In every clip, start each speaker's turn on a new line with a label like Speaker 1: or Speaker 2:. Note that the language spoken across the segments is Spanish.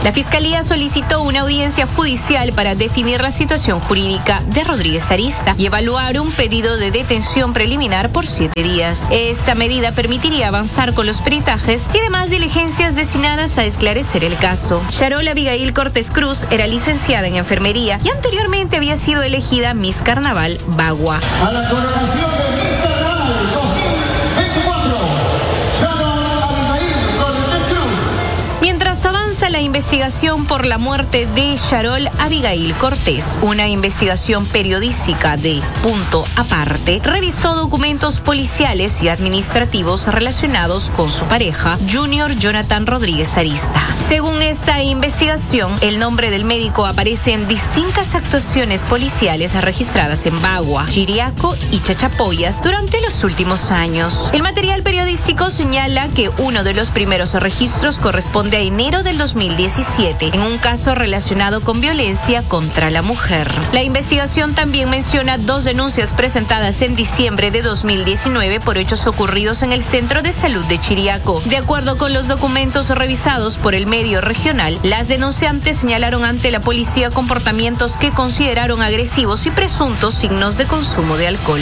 Speaker 1: La Fiscalía solicitó una audiencia judicial para definir la situación jurídica de Rodríguez Arista y evaluar un pedido de detención preliminar por 7 días. Esta medida permitiría avanzar con los peritajes y demás diligencias destinadas a esclarecer el caso. Sharol Abigail Cortés Cruz era licenciada en enfermería y anteriormente había sido elegida Miss Carnaval Bagua.
Speaker 2: A la coronación de Miss Carnaval 2024, Sharol Abigail Cortés Cruz.
Speaker 1: Mientras avanza la investigación por la muerte de Sharol Abigail Cortés, una investigación periodística de Punto Aparte revisó documentos policiales y administrativos relacionados con su pareja, Junior Jonathan Rodríguez Arista. Según esta investigación, el nombre del médico aparece en distintas actuaciones policiales registradas en Bagua, Chiriaco y Chachapoyas durante los últimos años. El material periodístico señala que uno de los primeros registros corresponde a enero del 2017, en un caso relacionado con violencia contra la mujer. La investigación también menciona 2 denuncias presentadas en diciembre de 2019 por hechos ocurridos en el Centro de Salud de Chiriaco. De acuerdo con los documentos revisados por el medio regional, las denunciantes señalaron ante la policía comportamientos que consideraron agresivos y presuntos signos de consumo de alcohol.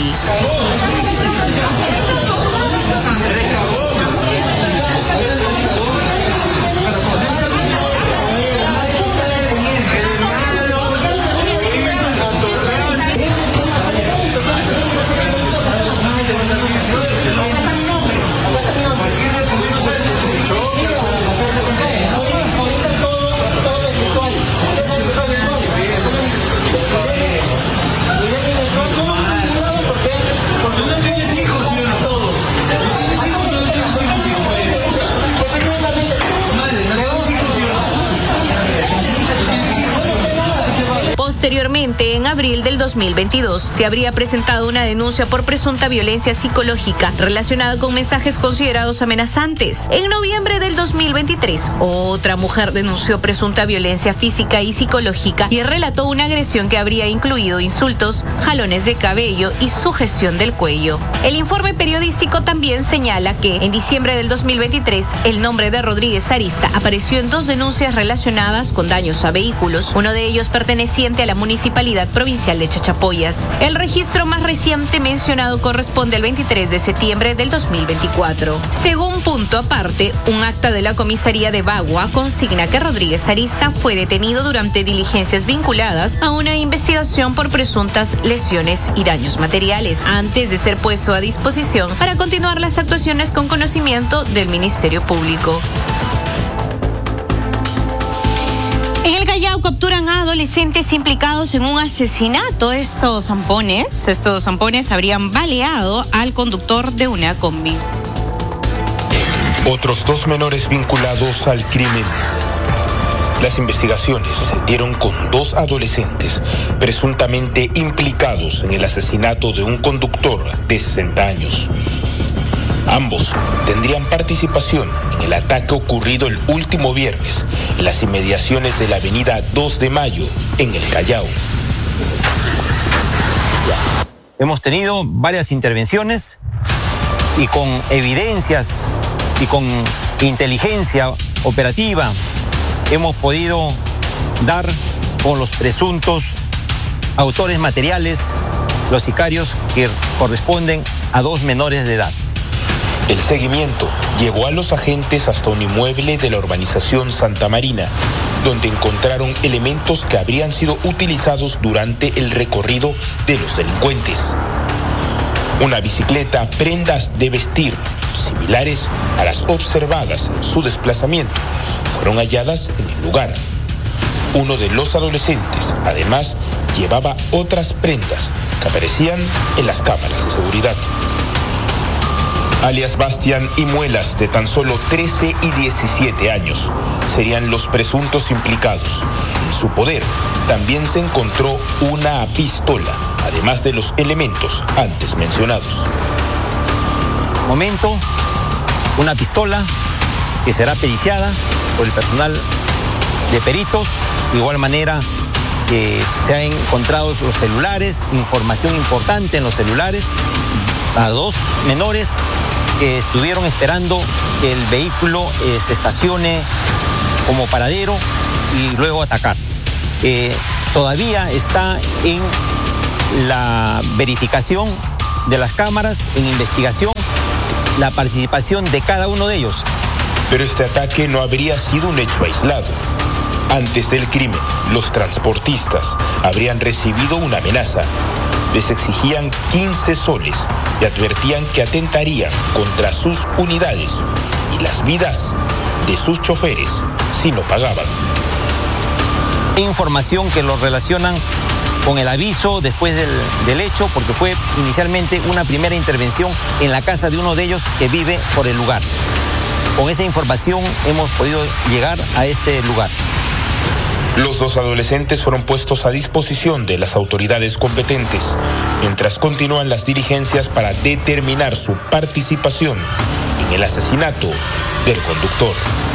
Speaker 1: Posteriormente, en abril del 2022, se habría presentado una denuncia por presunta violencia psicológica relacionada con mensajes considerados amenazantes. En noviembre del 2023, otra mujer denunció presunta violencia física y psicológica y relató una agresión que habría incluido insultos, jalones de cabello y sujeción del cuello. El informe periodístico también señala que en diciembre del 2023, el nombre de Rodríguez Arista apareció en 2 denuncias relacionadas con daños a vehículos, uno de ellos perteneciente a la Municipalidad Provincial de Chachapoyas. El registro más reciente mencionado corresponde al 23 de septiembre del 2024. Según Punto Aparte, un acta de la comisaría de Bagua consigna que Rodríguez Arista fue detenido durante diligencias vinculadas a una investigación por presuntas lesiones y daños materiales, antes de ser puesto a disposición para continuar las actuaciones con conocimiento del Ministerio Público. Capturan a adolescentes implicados en un asesinato. Estos zampones habrían baleado al conductor de una combi.
Speaker 3: Otros 2 menores vinculados al crimen. Las investigaciones se dieron con 2 adolescentes presuntamente implicados en el asesinato de un conductor de 60 años. Ambos tendrían participación en el ataque ocurrido el último viernes en las inmediaciones de la avenida 2 de Mayo, en el Callao.
Speaker 4: Hemos tenido varias intervenciones y con evidencias y con inteligencia operativa hemos podido dar con los presuntos autores materiales, los sicarios que corresponden a 2 menores de edad.
Speaker 3: El seguimiento llevó a los agentes hasta un inmueble de la urbanización Santa Marina, donde encontraron elementos que habrían sido utilizados durante el recorrido de los delincuentes. Una bicicleta, prendas de vestir similares a las observadas en su desplazamiento, fueron halladas en el lugar. Uno de los adolescentes, además, llevaba otras prendas que aparecían en las cámaras de seguridad. Alias Bastián y Muelas, de tan solo 13 y 17 años, serían los presuntos implicados. En su poder también se encontró una pistola, además de los elementos antes mencionados.
Speaker 4: Momento, una pistola que será periciada por el personal de peritos. De igual manera, se han encontrado los celulares, información importante en los celulares, a 2 menores que estuvieron esperando que el vehículo se estacione como paradero y luego atacar. Todavía está en la verificación de las cámaras, en investigación, la participación de cada uno de ellos.
Speaker 3: Pero este ataque no habría sido un hecho aislado. Antes del crimen, los transportistas habrían recibido una amenaza. Les exigían 15 soles y advertían que atentarían contra sus unidades y las vidas de sus choferes si no pagaban.
Speaker 4: Información que lo relacionan con el aviso después del hecho, porque fue inicialmente una primera intervención en la casa de uno de ellos que vive por el lugar. Con esa información hemos podido llegar a este lugar.
Speaker 3: Los dos adolescentes fueron puestos a disposición de las autoridades competentes, mientras continúan las diligencias para determinar su participación en el asesinato del conductor.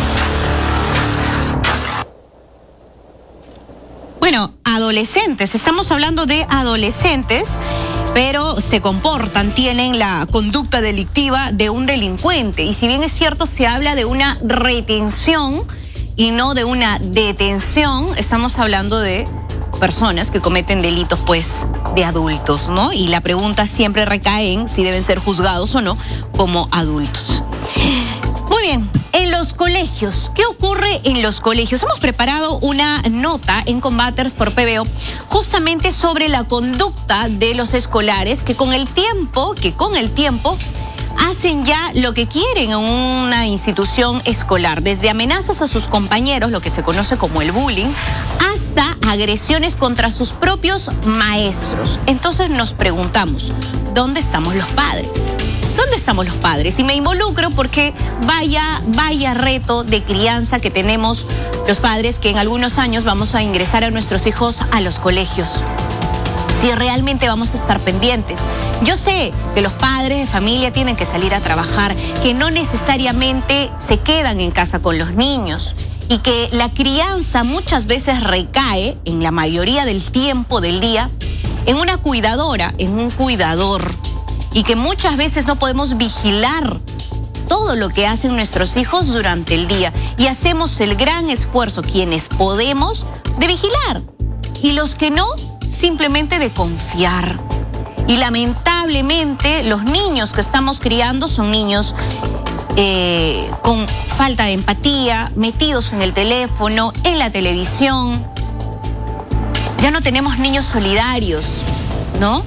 Speaker 1: Bueno, adolescentes, estamos hablando de adolescentes, pero se comportan, tienen la conducta delictiva de un delincuente. Y si bien es cierto, se habla de una retención y no de una detención, estamos hablando de personas que cometen delitos, pues, de adultos, ¿no? Y la pregunta siempre recae en si deben ser juzgados o no como adultos. Muy bien, en los colegios, ¿qué ocurre en los colegios? Hemos preparado una nota en Combaters por PBO justamente sobre la conducta de los escolares que con el tiempo hacen ya lo que quieren en una institución escolar, desde amenazas a sus compañeros, lo que se conoce como el bullying, hasta agresiones contra sus propios maestros. Entonces nos preguntamos, ¿dónde estamos los padres? ¿Dónde estamos los padres? Y me involucro porque vaya reto de crianza que tenemos los padres, que en algunos años vamos a ingresar a nuestros hijos a los colegios. Si realmente vamos a estar pendientes. Yo sé que los padres de familia tienen que salir a trabajar, que no necesariamente se quedan en casa con los niños y que la crianza muchas veces recae, en la mayoría del tiempo del día, en una cuidadora, en un cuidador, y que muchas veces no podemos vigilar todo lo que hacen nuestros hijos durante el día y hacemos el gran esfuerzo, quienes podemos, de vigilar, y los que no, simplemente de confiar. Y lamentablemente los niños que estamos criando son niños con falta de empatía, metidos en el teléfono, en la televisión. Ya no tenemos niños solidarios, ¿no?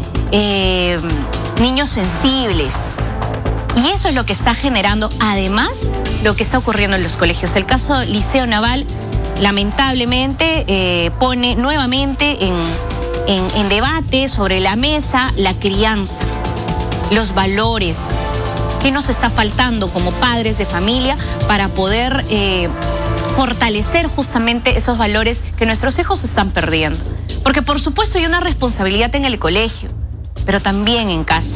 Speaker 1: Niños sensibles. Y eso es lo que está generando, además, lo que está ocurriendo en los colegios. El caso Liceo Naval, lamentablemente, pone nuevamente en debate sobre la mesa la crianza, los valores. ¿Qué nos está faltando como padres de familia para poder fortalecer justamente esos valores que nuestros hijos están perdiendo? Porque por supuesto hay una responsabilidad en el colegio, pero también en casa,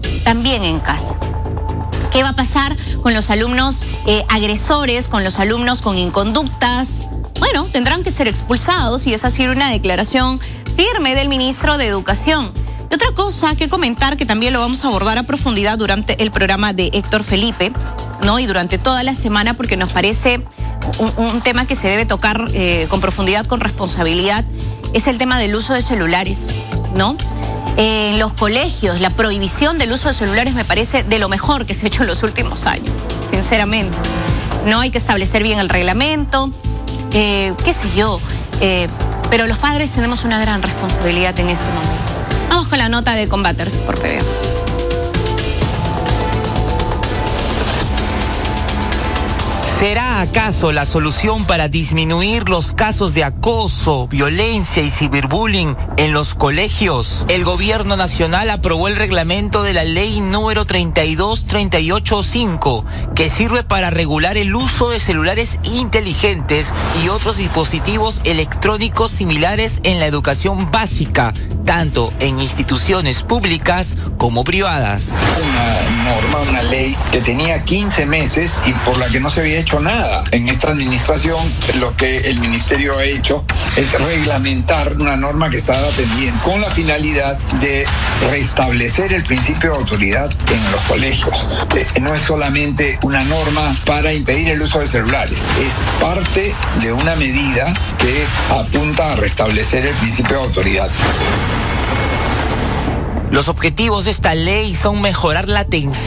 Speaker 1: ¿Qué va a pasar con los alumnos agresores, con los alumnos con inconductas? Bueno, tendrán que ser expulsados y esa ha sido una declaración firme del ministro de Educación. Y otra cosa que comentar, que también lo vamos a abordar a profundidad durante el programa de Héctor Felipe, ¿no? Y durante toda la semana, porque nos parece un tema que se debe tocar con profundidad, con responsabilidad, es el tema del uso de celulares, ¿no? En los colegios, la prohibición del uso de celulares me parece de lo mejor que se ha hecho en los últimos años, sinceramente. No hay que establecer bien el reglamento, qué sé yo, pero los padres tenemos una gran responsabilidad en este momento. Vamos con la nota de Combaters por PBO.
Speaker 5: ¿Será acaso la solución para disminuir los casos de acoso, violencia y ciberbullying en los colegios? El gobierno nacional aprobó el reglamento de la ley número 32385, que sirve para regular el uso de celulares inteligentes y otros dispositivos electrónicos similares en la educación básica, tanto en instituciones públicas como privadas.
Speaker 6: Una norma, una ley que tenía 15 meses y por la que no se había hecho hecho nada. En esta administración lo que el ministerio ha hecho es reglamentar una norma que estaba pendiente con la finalidad de restablecer el principio de autoridad en los colegios. No es solamente una norma para impedir el uso de celulares, es parte de una medida que apunta a restablecer el principio de autoridad.
Speaker 5: Los objetivos de esta ley son mejorar la atención